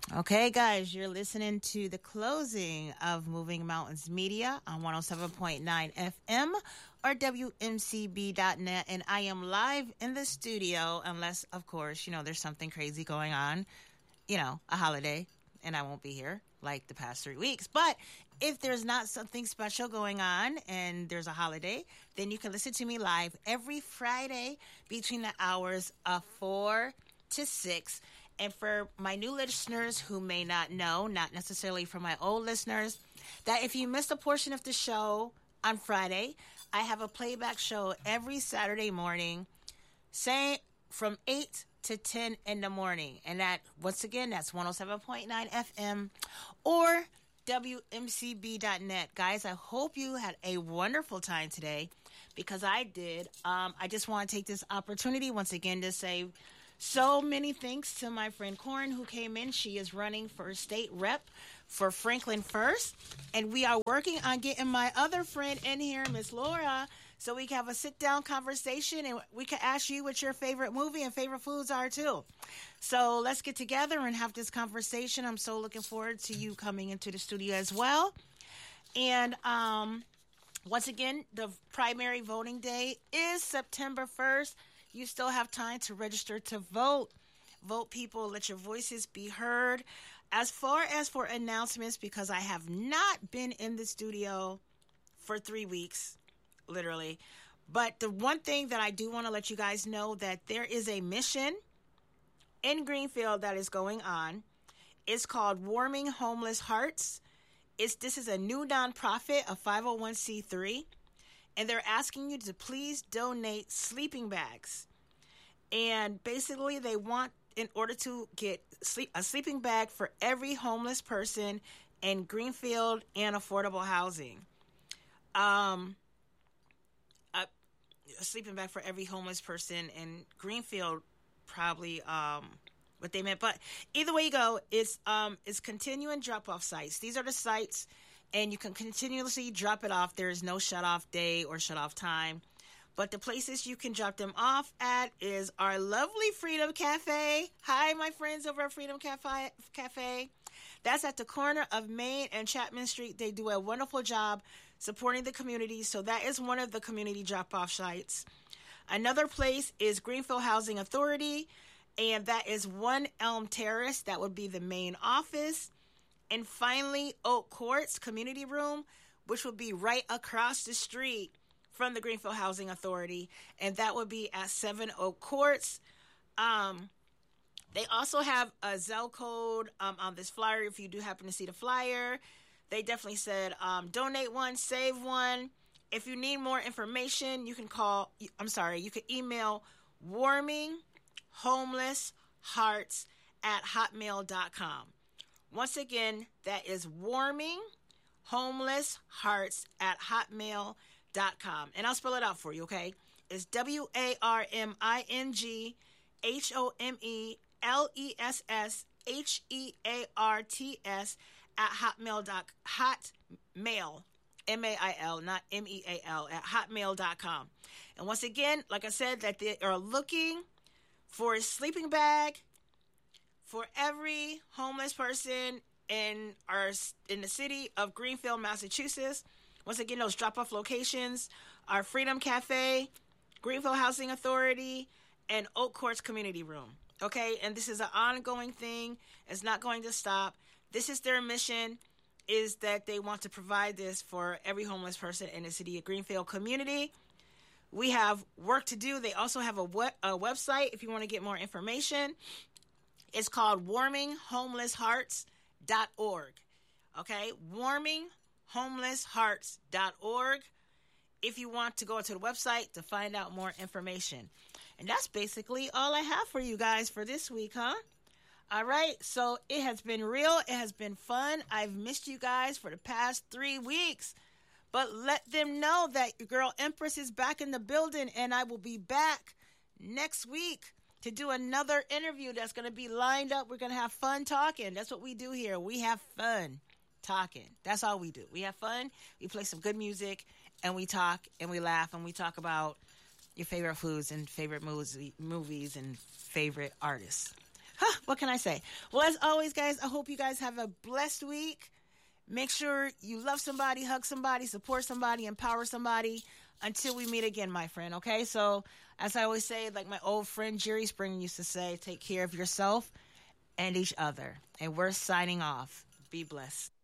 Okay, guys, you're listening to the closing of Moving Mountains Media on 107.9 FM or WMCB.net. And I am live in the studio, unless, of course, there's something crazy going on, a holiday, and I won't be here like the past 3 weeks. But if there's not something special going on and there's a holiday, then you can listen to me live every Friday between the hours of 4 to 6. And for my new listeners who may not know, not necessarily for my old listeners, that if you missed a portion of the show on Friday, I have a playback show every Saturday morning, say from 8 to 10 in the morning. And that, once again, that's 107.9 FM or WMCB.net. Guys, I hope you had a wonderful time today, because I did. I just want to take this opportunity once again to say so many thanks to my friend Corin who came in. She is running for state rep for Franklin First. And we are working on getting my other friend in here, Miss Laura, so we can have a sit-down conversation and we can ask you what your favorite movie and favorite foods are too. So let's get together and have this conversation. I'm so looking forward to you coming into the studio as well. And once again, the primary voting day is September 1st. You still have time to register to vote. Vote, people. Let your voices be heard. As far as for announcements, because I have not been in the studio for 3 weeks, literally. But the one thing that I do want to let you guys know, that there is a mission in Greenfield that is going on. It's called Warming Homeless Hearts. This is a new nonprofit, a 501c3. And they're asking you to please donate sleeping bags. And basically they want, in order to get a sleeping bag for every homeless person in Greenfield and affordable housing. A sleeping bag for every homeless person in Greenfield, probably what they meant. But either way you go, it's continuing drop-off sites. These are the sites, and you can continuously drop it off. There is no shut-off day or shut-off time. But the places you can drop them off at is our lovely Freedom Cafe. Hi, my friends over at Freedom Cafe. That's at the corner of Main and Chapman Street. They do a wonderful job supporting the community. So that is one of the community drop-off sites. Another place is Greenfield Housing Authority, and that is 1 Elm Terrace. That would be the main office. And finally, Oak Courts Community Room, which would be right across the street from the Greenfield Housing Authority. And that would be at 7 Oak Courts. They also have a Zelle code on this flyer, if you do happen to see the flyer. They definitely said donate one, save one. If you need more information, you can you can email warminghomelesshearts@hotmail.com. Once again, that is warminghomelesshearts@hotmail.com. And I'll spell it out for you, okay? It's WARMINGHOMLESSHEARTS@hotmail, MAIL, not MEAL, at hotmail.com. And once again, like I said, that they are looking for a sleeping bag for every homeless person in the city of Greenfield, Massachusetts. Once again, those drop-off locations are Freedom Cafe, Greenfield Housing Authority, and Oak Courts Community Room. Okay, and this is an ongoing thing. It's not going to stop. This is their mission, is that they want to provide this for every homeless person in the city of Greenfield community. We have work to do. They also have a website if you want to get more information. It's called warminghomelesshearts.org. Okay, warminghomelesshearts.org. If you want to go to the website to find out more information. And that's basically all I have for you guys for this week, huh? All right, so it has been real. It has been fun. I've missed you guys for the past 3 weeks. But let them know that your girl Empress is back in the building, and I will be back next week to do another interview that's going to be lined up. We're going to have fun talking. That's what we do here. We have fun talking. That's all we do. We have fun. We play some good music, and we talk, and we laugh, and we talk about your favorite foods and favorite movies and favorite artists. What can I say? Well, as always, guys, I hope you guys have a blessed week. Make sure you love somebody, hug somebody, support somebody, empower somebody until we meet again, my friend. Okay? So, as I always say, like my old friend Jerry Springer used to say, take care of yourself and each other. And we're signing off. Be blessed.